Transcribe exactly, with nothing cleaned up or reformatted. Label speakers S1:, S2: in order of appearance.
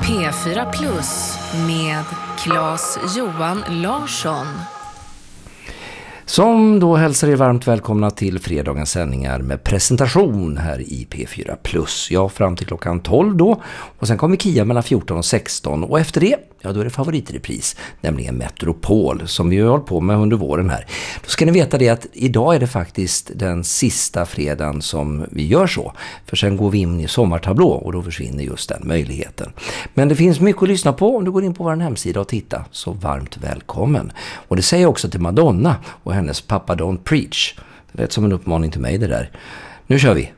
S1: P fyra Plus med Claes-Johan Larsson.
S2: Som då hälsar er varmt välkomna till fredagens sändningar med presentation här i P fyra Plus. Ja, fram till klockan tolv då. Och sen kommer Kia mellan fjorton och sexton. Och efter det, ja då är det favoritrepris, nämligen Metropol som vi har hållit på med under våren här. Då ska ni veta det att idag är det faktiskt den sista fredagen som vi gör så. För sen går vi in i sommartablå och då försvinner just den möjligheten. Men det finns mycket att lyssna på om du går in på vår hemsida och tittar. Så varmt välkommen. Och det säger jag också till Madonna och hennes Papa Don't Preach. Det lät som en uppmaning till mig det där. Nu kör vi!